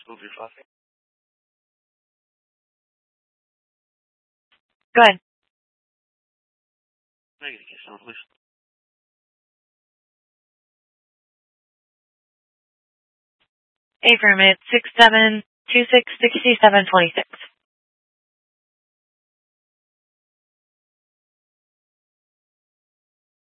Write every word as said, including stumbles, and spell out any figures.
Move your faucet. Go ahead. Negative, sound please. Affirmative, six seven two six sixty seven twenty six.